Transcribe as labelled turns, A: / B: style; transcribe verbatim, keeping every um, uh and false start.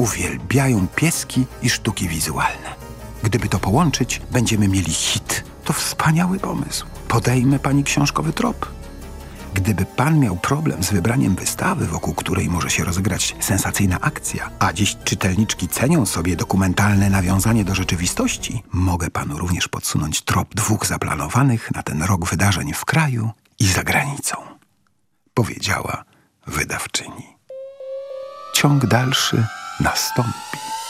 A: uwielbiają pieski i sztuki wizualne. Gdyby to połączyć, będziemy mieli hit. To wspaniały pomysł. Podejmę pani książkowy trop. Gdyby pan miał problem z wybraniem wystawy, wokół której może się rozegrać sensacyjna akcja, a dziś czytelniczki cenią sobie dokumentalne nawiązanie do rzeczywistości, mogę panu również podsunąć trop dwóch zaplanowanych na ten rok wydarzeń w kraju i za granicą, powiedziała wydawczyni. Ciąg dalszy nastąpi.